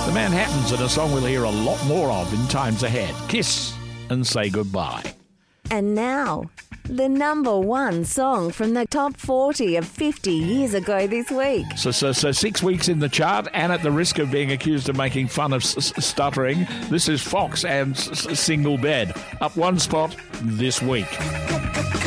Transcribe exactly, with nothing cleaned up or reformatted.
The Manhattans are a song we'll hear a lot more of in times ahead. Kiss and say goodbye. And now, the number one song from the top forty of fifty years ago this week. So, so, so six weeks in the chart, and at the risk of being accused of making fun of s- stuttering, this is Fox and s- Single Bed. Up one spot this week.